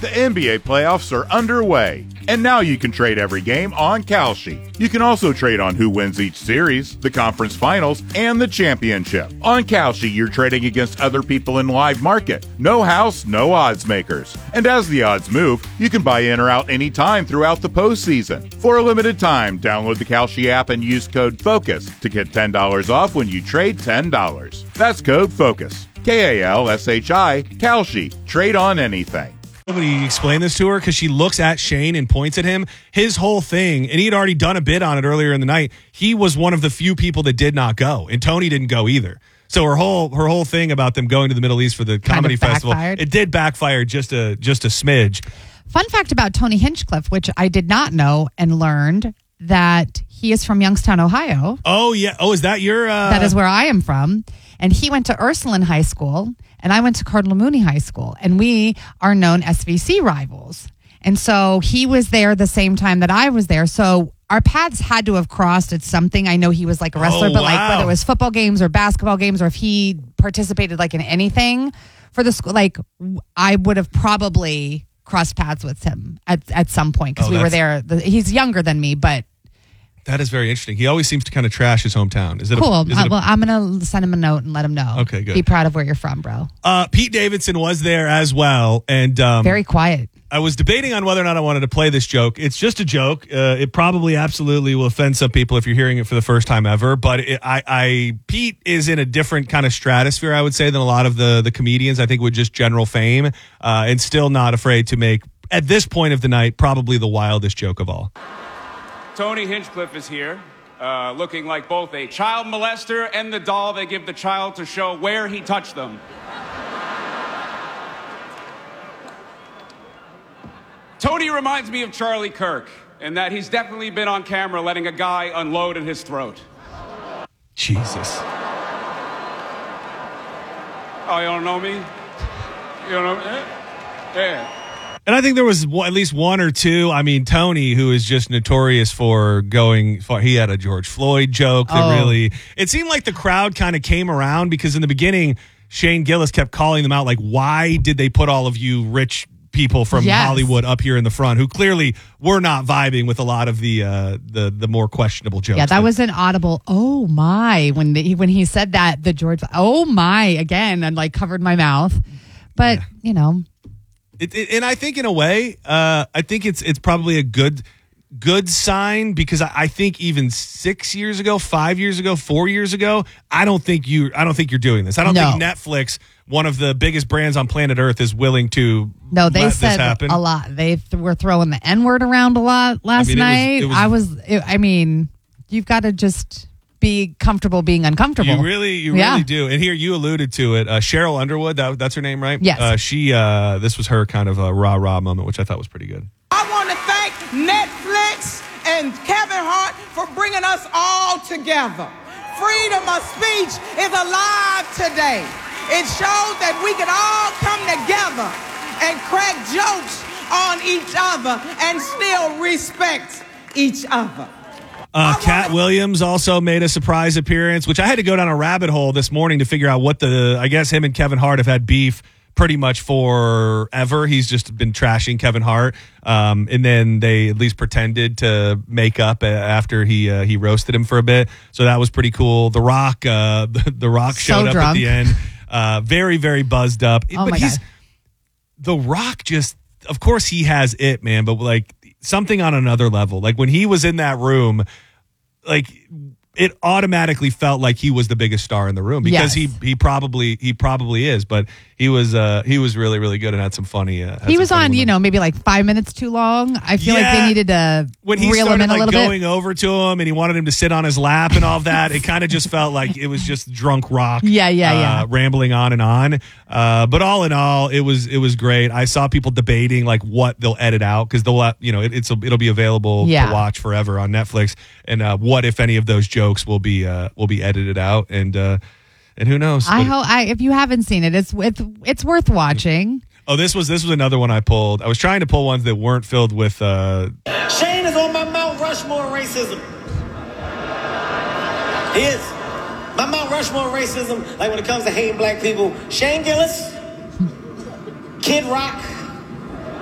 The NBA playoffs are underway, and now you can trade every game on Kalshi. You can also trade on who wins each series, the conference finals, and the championship. On Kalshi, you're trading against other people in live market. No house, no odds makers. And as the odds move, you can buy in or out anytime throughout the postseason. For a limited time, download the Kalshi app and use code FOCUS to get $10 off when you trade $10. That's code FOCUS. Kalshi, Kalshi. Trade on anything. Nobody explained this to her because she looks at Shane and points at him. His whole thing, and he had already done a bit on it earlier in the night. He was one of the few people that did not go, and Tony didn't go either. So her whole thing about them going to the Middle East for the comedy festival, it did backfire just a smidge. Fun fact about Tony Hinchcliffe, which I did not know and learned, that he is from Youngstown, Ohio. Oh yeah. Oh, is that your? That is where I am from, and he went to Ursuline High School. And I went to Cardinal Mooney High School, and we are known SVC rivals. And so he was there the same time that I was there. So our paths had to have crossed at something. I know he was like a wrestler, but like whether it was football games or basketball games, or if he participated like in anything for the school, like I would have probably crossed paths with him at some point because we were there. He's younger than me, but. That is very interesting. He always seems to kind of trash his hometown. Is it cool? Well, I'm going to send him a note and let him know. Okay, good. Be proud of where you're from, bro. Pete Davidson was there as well. And very quiet. I was debating on whether or not I wanted to play this joke. It's just a joke. It probably absolutely will offend some people if you're hearing it for the first time ever. But Pete is in a different kind of stratosphere, I would say, than a lot of the comedians. I think with just general fame, and still not afraid to make, at this point of the night, probably the wildest joke of all. Tony Hinchcliffe is here, looking like both a child molester and the doll they give the child to show where he touched them. Tony reminds me of Charlie Kirk, in that he's definitely been on camera letting a guy unload at his throat. Jesus. Oh, you don't know me? You don't know me? Yeah. And I think there was at least one or two. I mean, Tony, who is just notorious for going far, he had a George Floyd joke that really, it seemed like the crowd kind of came around because in the beginning, Shane Gillis kept calling them out, like, why did they put all of you rich people from Hollywood up here in the front who clearly were not vibing with a lot of the more questionable jokes. Yeah, that was an audible, oh my, when he said that, the George, oh my, again, and like covered my mouth. But, you know. And I think in a way, I think it's probably a good sign because I think even 6 years ago, 5 years ago, 4 years ago, I don't think you're doing this. I don't think Netflix, one of the biggest brands on planet Earth, is willing to let this happen. A lot. They were throwing the N-word around a lot last night. I mean, you've got to just be comfortable being uncomfortable. You really do. And here you alluded to it. Cheryl Underwood, that's her name, right? Yes. This was her kind of a rah-rah moment, which I thought was pretty good. I want to thank Netflix and Kevin Hart for bringing us all together. Freedom of speech is alive today. It shows that we can all come together and crack jokes on each other and still respect each other. Cat Williams also made a surprise appearance, which I had to go down a rabbit hole this morning to figure out I guess him and Kevin Hart have had beef pretty much forever. He's just been trashing Kevin Hart. And then they at least pretended to make up after he roasted him for a bit. So that was pretty cool. The Rock, the Rock showed up at the end. Very, very buzzed up. Oh, my God. The Rock just, of course he has it, man, but like something on another level. Like when he was in that room, like it automatically felt like he was the biggest star in the room because he probably is, but he was really, really good and had some funny. He was on, maybe like 5 minutes too long. I feel like they needed to when he reel started him in a little going bit. over to him and he wanted him to sit on his lap and all that. It kind of just felt like it was just drunk Rock. Yeah. Rambling on and on. But all in all, it was great. I saw people debating like what they'll edit out because it'll be available to watch forever on Netflix. And what if any of those jokes will be edited out and who knows? If you haven't seen it, it's worth watching. Oh, this was another one I pulled. I was trying to pull ones that weren't filled with. Shane is on my Mount Rushmore racism. He is. My Mount Rushmore racism, like when it comes to hating black people, Shane Gillis, Kid Rock,